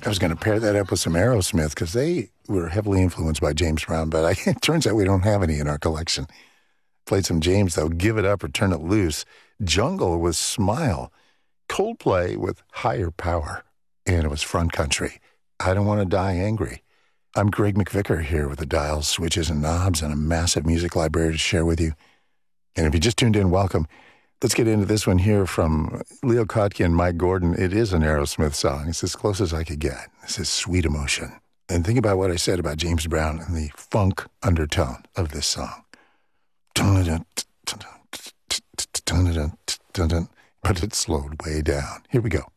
I was going to pair that up with some Aerosmith because they were heavily influenced by James Brown, but it turns out we don't have any in our collection. Played some James, though. Give It Up or Turn It Loose. Jungle with Smile. Coldplay with Higher Power. And it was Front Country. I Don't Want to Die Angry. I'm Greg McVicker here with the dials, switches, and knobs and a massive music library to share with you. And if you just tuned in, welcome. Let's get into this one here from Leo Kottke and Mike Gordon. It is an Aerosmith song. It's as close as I could get. This is Sweet Emotion. And think about what I said about James Brown and the funk undertone of this song. But it slowed way down. Here we go.